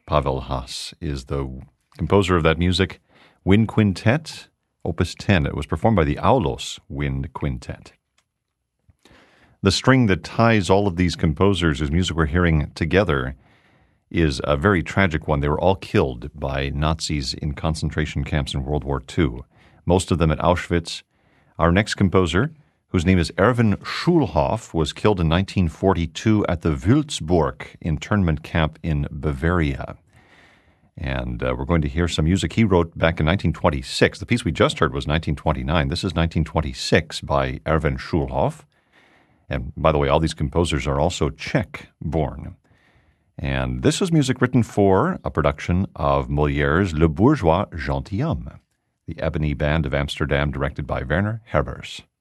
Pavel Haas is the composer of that music. Wind Quintet, Opus 10. It was performed by the Aulos Wind Quintet. The string that ties all of these composers, whose music we're hearing together, is a very tragic one. They were all killed by Nazis in concentration camps in World War II, most of them at Auschwitz. Our next composer, whose name is Erwin Schulhoff, was killed in 1942 at the Wülzburg internment camp in Bavaria. And we're going to hear some music he wrote back in 1926. The piece we just heard was 1929. This is 1926 by Erwin Schulhoff. And by the way, all these composers are also Czech-born. And this was music written for a production of Molière's Le Bourgeois Gentilhomme, the Ebony Band of Amsterdam, directed by Werner Herbers.